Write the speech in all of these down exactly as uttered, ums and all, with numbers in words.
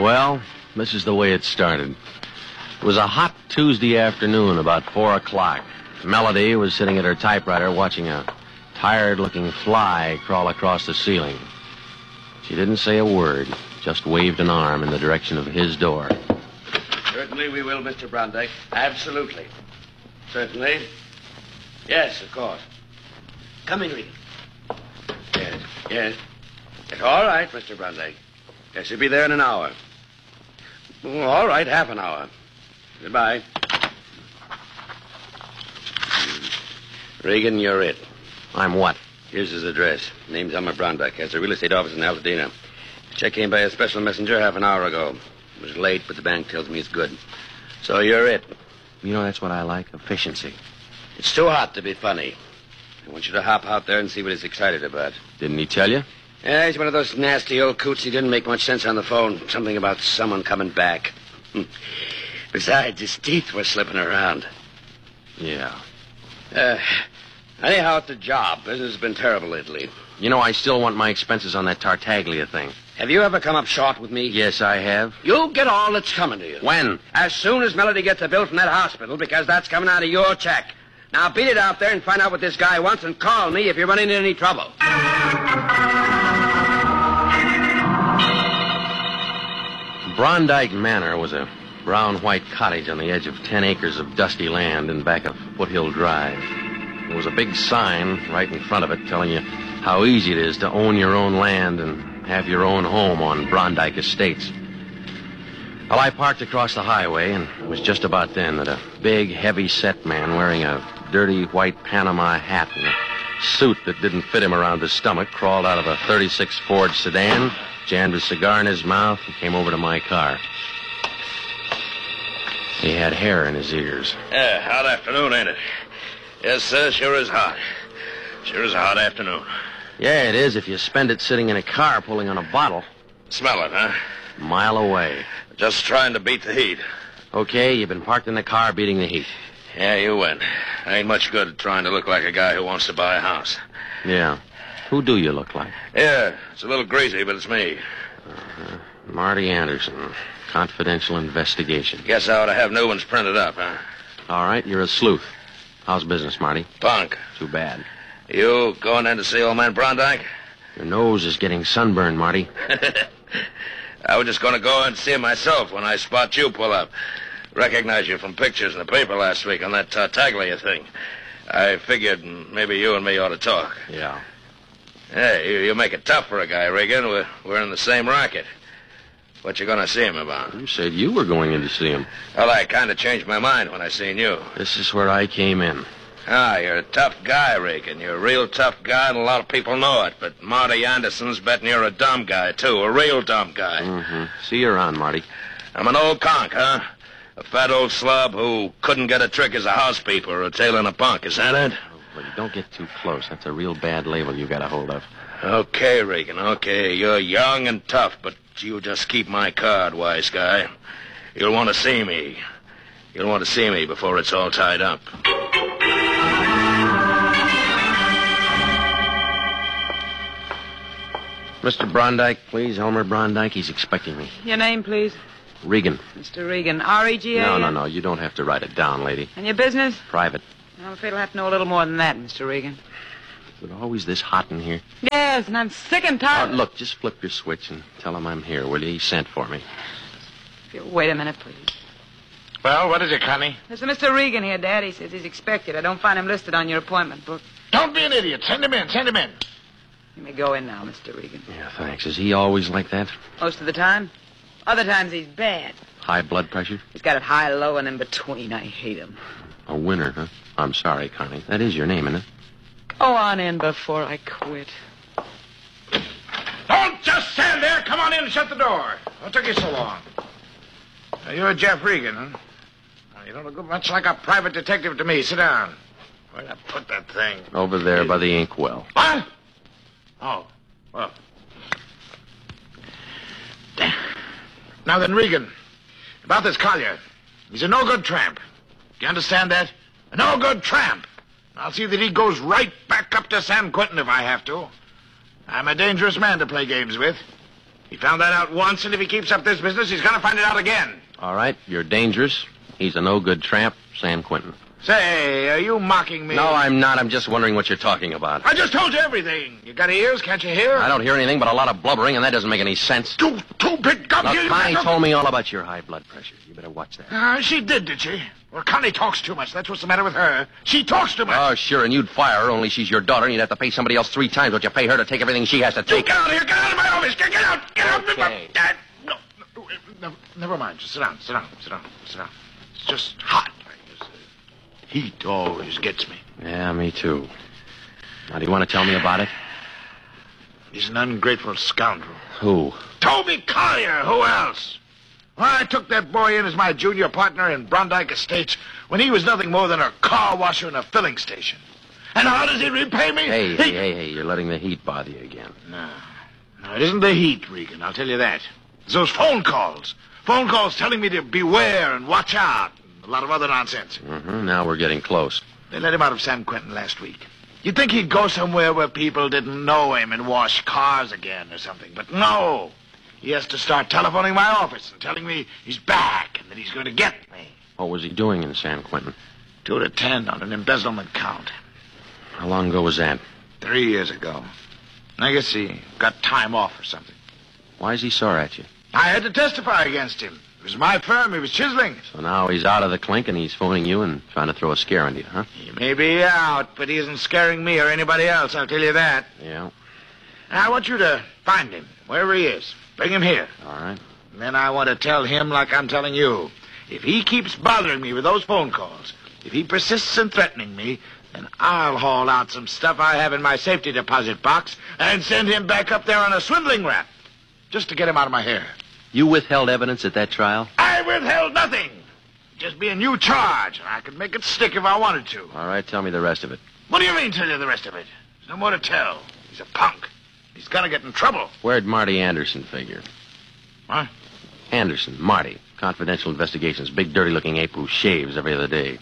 Well, this is the way it started. It was a hot Tuesday afternoon, about four o'clock. Melody was sitting at her typewriter watching a tired-looking fly crawl across the ceiling. She didn't say a word, just waved an arm in the direction of his door. Certainly we will, Mister Brondike. Absolutely. Certainly. Yes, of course. Come in, Regan. Yes, yes. Yes, all right, Mister Brondike. Yes, he'll be there in an hour. Oh, all right, half an hour. Goodbye. Regan, you're it. I'm what? Here's his address. Name's Elmer Brondike. Has a real estate office in Altadena. Check came by a special messenger half an hour ago. It was late, but the bank tells me it's good. So you're it. You know, that's what I like, efficiency. It's too hot to be funny. I want you to hop out there and see what he's excited about. Didn't he tell you? Yeah, he's one of those nasty old coots. He didn't make much sense on the phone. Something about someone coming back. Besides, his teeth were slipping around. Yeah. Uh, anyhow, it's a job. Business has been terrible lately. You know, I still want my expenses on that Tartaglia thing. Have you ever come up short with me? Yes, I have. You'll get all that's coming to you. When? As soon as Melody gets a bill from that hospital, because that's coming out of your check. Now, beat it out there and find out what this guy wants and call me if you're running into any trouble. Brondike Manor was a brown-white cottage on the edge of ten acres of dusty land in back of Foothill Drive. There was a big sign right in front of it telling you how easy it is to own your own land and have your own home on Brondike Estates. Well, I parked across the highway, and it was just about then that a big, heavy-set man wearing a dirty white Panama hat and a suit that didn't fit him around his stomach crawled out of a thirty-six Ford sedan, jammed his cigar in his mouth, and came over to my car. He had hair in his ears. Yeah, hot afternoon, ain't it? Yes, sir, sure is hot. Sure is a hot afternoon. Yeah, it is if you spend it sitting in a car pulling on a bottle. Smell it, huh? A mile away. Just trying to beat the heat. Okay, you've been parked in the car beating the heat. Yeah, you win. Ain't much good trying to look like a guy who wants to buy a house. Yeah. Who do you look like? Yeah, it's a little greasy, but it's me. Uh-huh. Marty Anderson. Confidential investigation. Guess I ought to have new ones printed up, huh? All right, you're a sleuth. How's business, Marty? Punk. Too bad. You going in to see old man Brondike? Your nose is getting sunburned, Marty. I was just going to go and see him myself when I spot you pull up. Recognize you from pictures in the paper last week on that Tartaglia thing. I figured maybe you and me ought to talk. Yeah. Hey, you, you make it tough for a guy, Regan. We're, we're in the same racket. What you going to see him about? You said you were going in to see him. Well, I kind of changed my mind when I seen you. This is where I came in. Ah, you're a tough guy, Regan. You're a real tough guy, and a lot of people know it. But Marty Anderson's betting you're a dumb guy, too. A real dumb guy. Mm-hmm. See you around, Marty. I'm an old conk, huh? A fat old slob who couldn't get a trick as a housekeeper or a tailing a punk. Is that it? Oh, well, don't get too close. That's a real bad label you got a hold of. Okay, Regan, okay. You're young and tough, but you just keep my card, wise guy. You'll want to see me. You'll want to see me before it's all tied up. Mister Brondike, please. Elmer Brondike. He's expecting me. Your name, please? Regan. Mister Regan. R E G A? No, no, no. You don't have to write it down, lady. And your business? Private. I'm afraid I'll have to know a little more than that, Mister Regan. Is it always this hot in here? Yes, and I'm sick and tired. Oh, look, just flip your switch and tell him I'm here, will you? He sent for me. If you'll wait a minute, please. Well, what is it, Connie? There's a Mister Regan here, Dad. He says he's expected. I don't find him listed on your appointment book. Don't be an idiot. Send him in. Send him in. You may go in now, Mister Regan. Yeah, thanks. Is he always like that? Most of the time. Other times he's bad. High blood pressure? He's got it high, low, and in between. I hate him. A winner, huh? I'm sorry, Connie. That is your name, isn't it? Go on in before I quit. Don't just stand there. Come on in and shut the door. What took you so long? Now, you're Jeff Regan, huh? Well, you don't look much like a private detective to me. Sit down. Where'd I put that thing? Over there by the inkwell. What? Oh, well. Now then, Regan, about this Collier. He's a no-good tramp. Do you understand that? A no-good tramp. I'll see that he goes right back up to San Quentin if I have to. I'm a dangerous man to play games with. He found that out once, and if he keeps up this business, he's going to find it out again. All right, you're dangerous. He's a no-good tramp, San Quentin. Say, are you mocking me? No, I'm not. I'm just wondering what you're talking about. I just told you everything. You got ears? Can't you hear? I don't hear anything but a lot of blubbering, and that doesn't make any sense. Too, too big gum Look, here. Connie told me all about your high blood pressure. You better watch that. Uh, she did, did she? Well, Connie talks too much. That's what's the matter with her. She talks too much. Oh, sure, and you'd fire her, only she's your daughter, and you'd have to pay somebody else three times what you pay her to take everything she has to Hey, take. get out of here. Get out of my office. Get, get out. Get out. Okay. Uh, no, no, no, never mind. Just sit down. Sit down. Sit down. Sit down. It's just hot. Just, uh, heat always gets me. Yeah, me too. Now, do you want to tell me about it? He's an ungrateful scoundrel. Who? Toby Collier. Who else? Well, I took that boy in as my junior partner in Brondike Estates when he was nothing more than a car washer in a filling station. And how does he repay me? Hey, he... hey, hey, hey, you're letting the heat bother you again. No. No, it isn't the heat, Regan. I'll tell you that. It's those phone calls. Phone calls telling me to beware and watch out. And a lot of other nonsense. Mm-hmm. Now we're getting close. They let him out of San Quentin last week. You'd think he'd go somewhere where people didn't know him and wash cars again or something. But no. He has to start telephoning my office and telling me he's back and that he's going to get me. What was he doing in San Quentin? Two to ten on an embezzlement count. How long ago was that? Three years ago. I guess he got time off or something. Why is he sore at you? I had to testify against him. It was my firm. He was chiseling. So now he's out of the clink and he's phoning you and trying to throw a scare into you, huh? He may be out, but he isn't scaring me or anybody else, I'll tell you that. Yeah. I want you to find him, wherever he is. Bring him here. All right. And then I want to tell him like I'm telling you. If he keeps bothering me with those phone calls, if he persists in threatening me, then I'll haul out some stuff I have in my safety deposit box and send him back up there on a swindling rap, just to get him out of my hair. You withheld evidence at that trial? I withheld nothing. Just be a new charge, and I could make it stick if I wanted to. All right, tell me the rest of it. What do you mean, tell you the rest of it? There's no more to tell. He's a punk. He's gonna get in trouble. Where'd Marty Anderson figure? What? Anderson, Marty. Confidential Investigations. Big, dirty-looking ape who shaves every other day.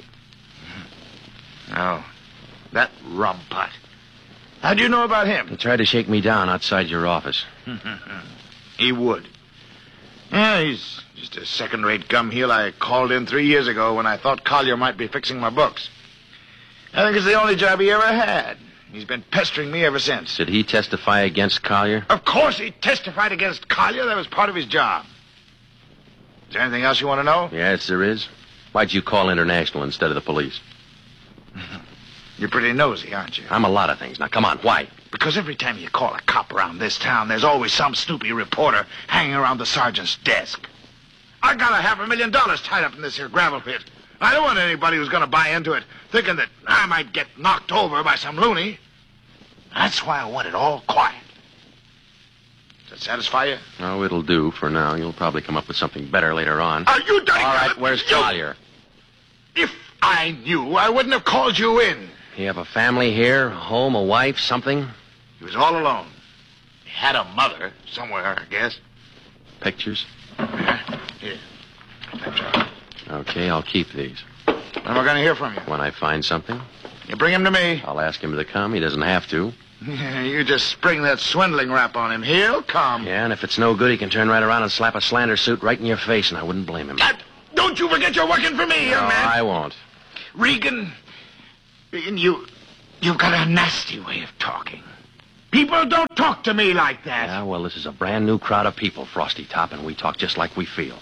Oh, that rum pot. How do you know about He him? tried to shake me down outside your office. He would. Yeah, he's just a second-rate gum heel I called in three years ago when I thought Collier might be fixing my books. I think it's the only job he ever had. He's been pestering me ever since. Did he testify against Collier? Of course he testified against Collier. That was part of his job. Is there anything else you want to know? Yes, there is. Why'd you call International instead of the police? You're pretty nosy, aren't you? I'm a lot of things. Now, come on, why? Because every time you call a cop around this town, there's always some snoopy reporter hanging around the sergeant's desk. I got a half a million dollars tied up in this here gravel pit. I don't want anybody who's going to buy into it thinking that I might get knocked over by some loony. That's why I want it all quiet. Does that satisfy you? Oh, it'll do for now. You'll probably come up with something better later on. Are you done? All right, where's you... Collier? If I knew, I wouldn't have called you in. You have a family here, a home, a wife, something? He was all alone. He had a mother somewhere, I guess. Pictures? Yeah, here. That's right. Okay, I'll keep these. When am I going to hear from you? When I find something, You bring him to me. I'll ask him to come. He doesn't have to. You just spring that swindling rap on him. He'll come. Yeah, and if it's no good, he can turn right around and slap a slander suit right in your face, and I wouldn't blame him. God, don't you forget you're working for me, No, young man. I won't. Regan, Regan, you, you've got a nasty way of talking. People don't talk to me like that. Yeah, well, this is a brand new crowd of people, Frosty Top, and we talk just like we feel.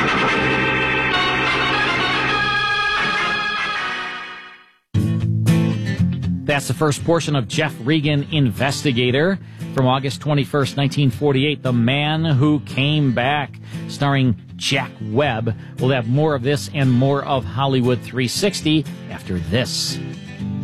That's the first portion of Jeff Regan, Investigator, from August twenty-first, nineteen forty-eight, The Man Who Came Back, starring Jack Webb. We'll have more of this and more of Hollywood three sixty after this.